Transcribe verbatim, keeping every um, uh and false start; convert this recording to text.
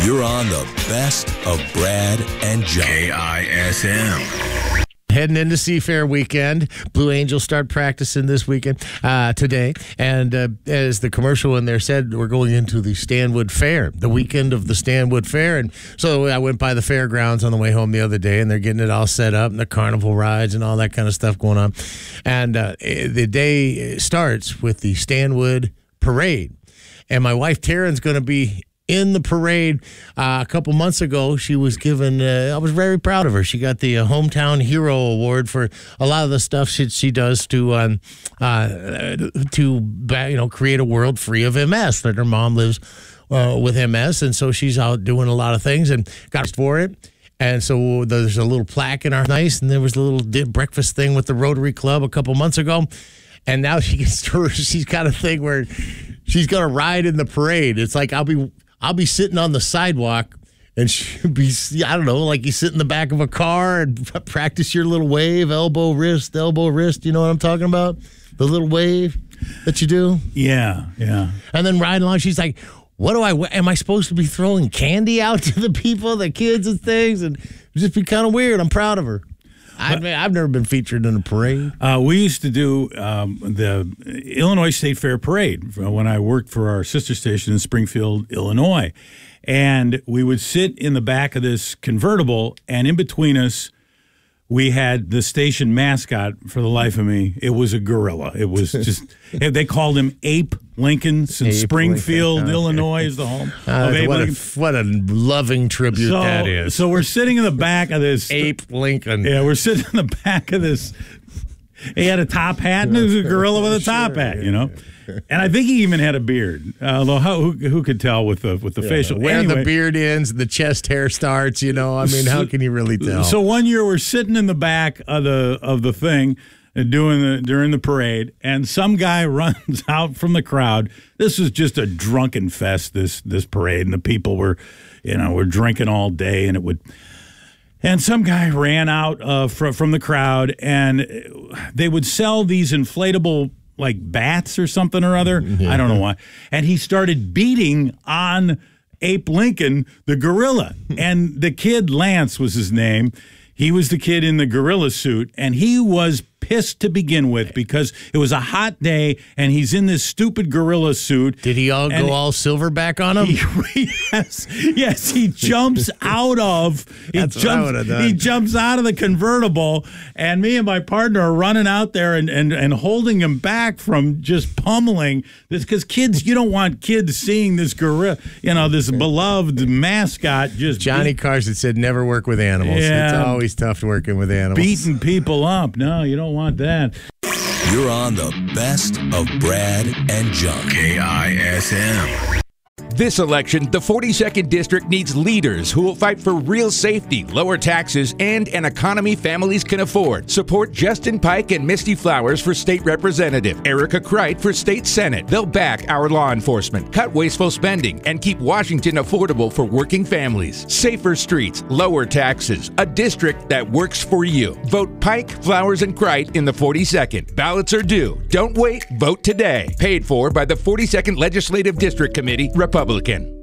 You're on the best of Brad and John. K I S M. Heading into Seafair weekend. Blue Angels start practicing this weekend, uh, today. And uh, as the commercial in there said, we're going into the Stanwood Fair, the weekend of the Stanwood Fair. And so I went by the fairgrounds on the way home the other day, and they're getting it all set up, and the carnival rides and all that kind of stuff going on. And uh, the day starts with the Stanwood Parade. And my wife, Taryn's going to be in the parade. Uh, a couple months ago, she was given, uh, I was very proud of her. She got the uh, Hometown Hero Award for a lot of the stuff she, she does to, um, uh, to you know, create a world free of M S, that her mom lives uh, with M S. And so she's out doing a lot of things and got for it. And so there's a little plaque in our nice, and there was a little breakfast thing with the Rotary Club a couple months ago. And now she gets to, she's got a thing where she's going to ride in the parade. It's like I'll be I'll be sitting on the sidewalk, and she'll be, I don't know, like you sit in the back of a car and practice your little wave, elbow, wrist, elbow, wrist. You know what I'm talking about? The little wave that you do? Yeah, yeah. And then riding along, she's like, what do I, am I supposed to be throwing candy out to the people, the kids and things? And it'd just be kind of weird. I'm proud of her. I've, I've never been featured in a parade. Uh, we used to do um, the Illinois State Fair Parade when I worked for our sister station in Springfield, Illinois. And we would sit in the back of this convertible, and in between us, we had the station mascot. For the life of me, it was a gorilla. It was just, they called him Ape Lincoln, since Ape Springfield, Lincoln. Illinois is the home uh, of Ape what Lincoln. A, what a loving tribute so, that is. So we're sitting in the back of this. Ape Lincoln. Yeah, we're sitting in the back of this. He had a top hat, and it was a gorilla with a top sure, hat, you know. And I think he even had a beard. Uh, although how, who, who could tell with the with the yeah, facial? Where anyway, the beard ends, the chest hair starts. You know, I mean, how can you really tell? So one year we're sitting in the back of the of the thing, and doing the during the parade, and some guy runs out from the crowd. This was just a drunken fest. This this parade, and the people were, you know, were drinking all day, and it would. And some guy ran out uh, from from the crowd, and they would sell these inflatable, like bats or something or other. Yeah. I don't know why. And he started beating on Ape Lincoln, the gorilla. And the kid, Lance was his name. He was the kid in the gorilla suit, and he was pissed to begin with because it was a hot day, and he's in this stupid gorilla suit. Did he all go all silverback on him? He, yes, yes. He jumps out of. He That's jumps, what I would have done. He jumps out of the convertible, and me and my partner are running out there and and, and holding him back from just pummeling this, because kids, you don't want kids seeing this gorilla, you know, this beloved mascot just. Johnny beat, Carson said, "Never work with animals. Yeah, it's always tough working with animals." Beating people up. No, you don't want that. You're on the best of Brad and John. K I S M. This election, the forty-second District needs leaders who will fight for real safety, lower taxes, and an economy families can afford. Support Justin Pike and Misty Flowers for State Representative, Erica Kreit for State Senate. They'll back our law enforcement, cut wasteful spending, and keep Washington affordable for working families. Safer streets, lower taxes, a district that works for you. Vote Pike, Flowers, and Kreit in the forty-second. Ballots are due. Don't wait. Vote today. Paid for by the forty-second Legislative District Committee, Republican.